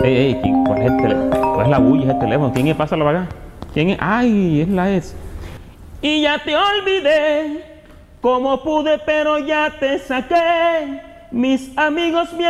¿Cuál es el teléfono? ¿Cuál es la bulla? ¿Es el teléfono? ¿Quién es? Pásalo para acá. ¿Quién es? Ay, es la ex. Y ya te olvidé, como pude, pero ya te saqué. Mis amigos